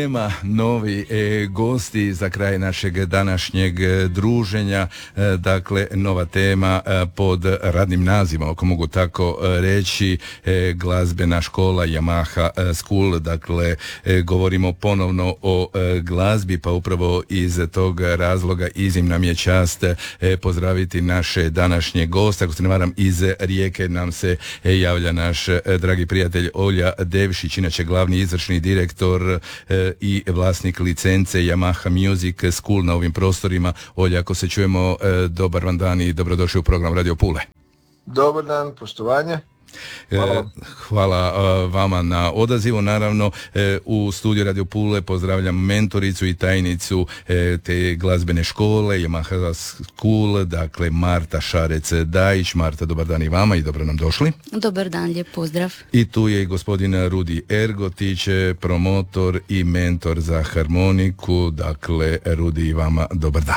Tema novi gosti za kraj našeg današnjeg druženja, dakle nova tema pod radnim nazivom, ako mogu tako reći, glazbena škola Yamaha School. Dakle, govorimo ponovno o glazbi, pa upravo iz tog razloga iznimna mi je čast pozdraviti naše današnje goste. Ako se ne varam, iz Rijeke nam se javlja naš dragi prijatelj Olja Devšić, inače glavni izvršni direktor i vlasnik licence Yamaha Music School na ovim prostorima. Olja, ako se čujemo, dobar vam dan i dobrodošli u program Radio Pule. Dobar dan, poštovanje. Hvala vama na odazivu. Naravno, u studiju Radio Pule pozdravljam mentoricu i tajnicu te glazbene škole Yamaha School, dakle Marta Šarec-Dajić. Marta, dobar dan i vama i dobro nam došli. Dobar dan, lijep pozdrav. I tu je i gospodin Rudi Ergotić, promotor i mentor za harmoniku. Dakle, Rudi, i vama dobar dan.